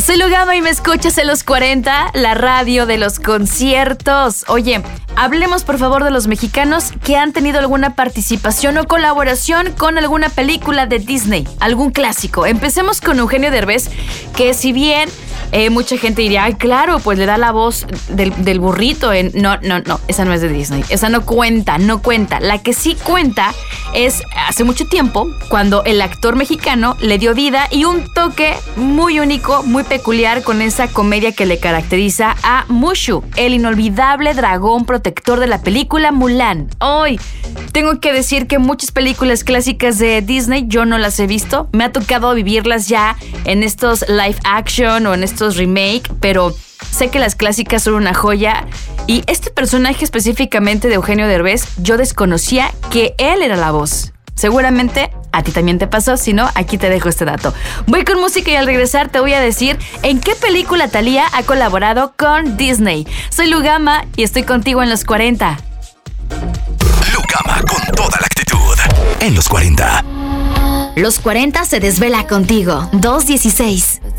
Soy Lugama y me escuchas en los 40, la radio de los conciertos. Oye, hablemos por favor de los mexicanos que han tenido alguna participación o colaboración con alguna película de Disney, algún clásico. Empecemos con Eugenio Derbez, que si bien mucha gente diría, ay, claro, pues le da la voz del burrito en... No, esa no es de Disney, esa no cuenta. La que sí cuenta es hace mucho tiempo, cuando el actor mexicano le dio vida y un toque muy único, muy peculiar con esa comedia que le caracteriza a Mushu, el inolvidable dragón protector de la película Mulan. Hoy tengo que decir que muchas películas clásicas de Disney yo no las he visto, me ha tocado vivirlas ya en estos live action o en estos remake, pero sé que las clásicas son una joya y este personaje específicamente de Eugenio Derbez, yo desconocía que él era la voz. Seguramente a ti también te pasó, si no, aquí te dejo este dato. Voy con música y al regresar te voy a decir en qué película Thalía ha colaborado con Disney. Soy Lugama y estoy contigo en los 40. Lugama con toda la actitud en los 40. Los 40 se desvela contigo. 2:16.